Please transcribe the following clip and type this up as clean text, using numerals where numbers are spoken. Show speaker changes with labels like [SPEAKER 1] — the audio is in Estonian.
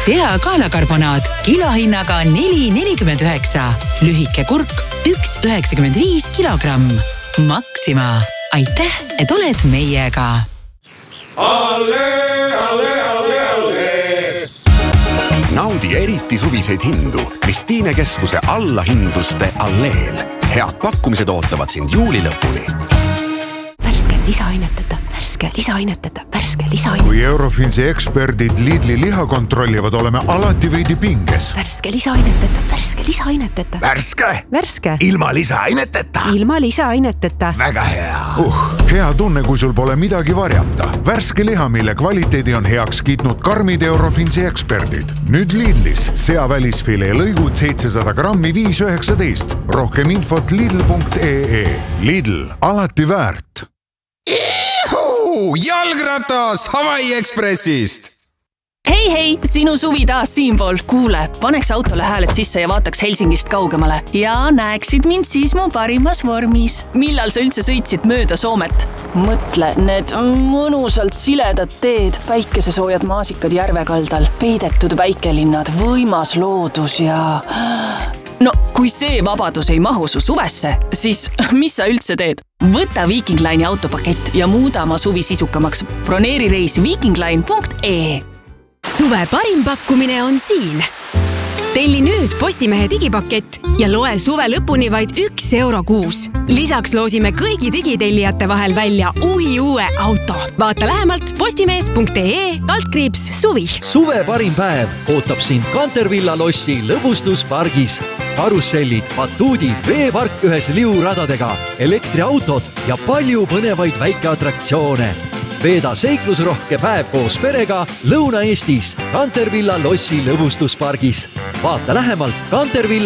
[SPEAKER 1] seakaalakarbonaat kilohinnaga 4,49. Lühike kurk 1,95 kilogramm. Maxima. Aitäh, et oled meiega.
[SPEAKER 2] Naudi eriti suviseid hindu Kristiine keskuse allahindluste alleel. Head pakkumised ootavad sind juuli lõpuni.
[SPEAKER 3] Värske lisaaineteta, värske lisaaineteta, värske lisaaineteta.
[SPEAKER 4] Kui Eurofinsi eksperdid Lidli liha kontrollivad, oleme alati veidi pinges.
[SPEAKER 3] Värske lisaaineteta, värske lisaaineteta.
[SPEAKER 2] Värske? Ilma lisaaineteta?
[SPEAKER 3] Ilma lisaaineteta.
[SPEAKER 2] Väga hea.
[SPEAKER 4] Hea tunne, kui sul pole midagi varjata. Värske liha, mille kvaliteedi on heaks kiitnud karmid Eurofinsi eksperdid. Nüüd Lidlis seavälisfilee lõigud 700 grammi 5,19. Rohkem infot lidl.ee. Lidl, alati väärt.
[SPEAKER 5] Jalgratas Hawaii Expressist!
[SPEAKER 6] Hei, sinu suvi taas siinpool. Kuule, paneks autole hääled sisse ja vaataks Helsingist kaugemale. Ja näeksid mind siis mu parimas vormis. Millal sa üldse sõitsid mööda Soomet? Mõtle, need mõnusalt siledad teed, päikesesoojad maasikad järvekaldal, peidetud väikelinnad, võimas loodus ja... No, kui see vabadus ei mahu su suvesse, siis mis sa üldse teed? Võta Viking Line'i autopakett ja muuda oma suvi sisukamaks. Broneeri reis vikingline.ee.
[SPEAKER 7] Suve parim pakkumine on siin. Telli nüüd Postimehe digipakett ja loe suve lõpuni vaid €1 kuus. Lisaks loosime kõigi digitellijate vahel välja uue auto. Vaata lähemalt postimees.ee/suvi.
[SPEAKER 8] Suve parim päev ootab sind Cantervilla lossi lõbustuspargis. Karussellid, batuudid, veepark ühes liuradadega, elektriautod ja palju põnevaid väikeatraktsioone. Veeda seiklusrohke päev koos perega Lõuna-Eestis Cantervilla lossi lõbustuspargis. Vaata lähemalt Cantervilla